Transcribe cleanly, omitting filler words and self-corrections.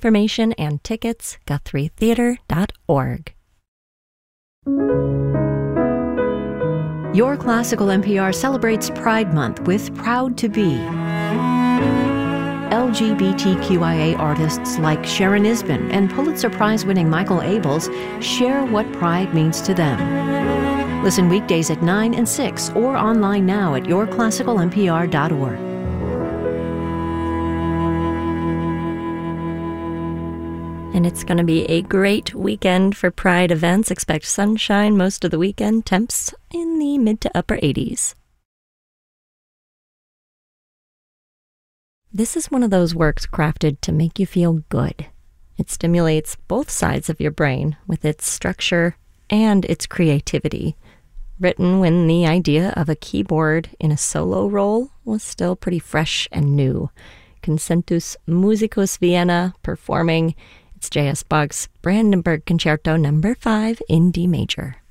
information and tickets, GuthrieTheater.org. Your Classical NPR celebrates Pride Month with Proud to Be. LGBTQIA artists like Sharon Isbin and Pulitzer Prize-winning Michael Abels share what pride means to them. Listen weekdays at 9 and 6 or online now at yourclassicalnpr.org. And it's going to be a great weekend for Pride events. Expect sunshine most of the weekend, temps in the mid to upper 80s. This is one of those works crafted to make you feel good. It stimulates both sides of your brain with its structure and its creativity. Written when the idea of a keyboard in a solo role was still pretty fresh and new. Concentus Musicus Vienna performing. It's J.S. Bach's Brandenburg Concerto No. 5 in D major.